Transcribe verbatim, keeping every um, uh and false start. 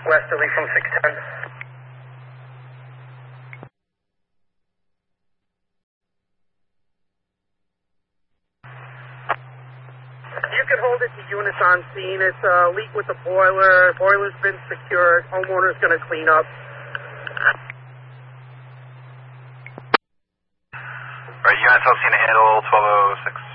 Westerly from six ten. You can hold it to units on scene. It's a leak with the boiler. Boiler's been secured. Homeowner's going to clean up. Alright, units, I'll see you in a handle, twelve oh six.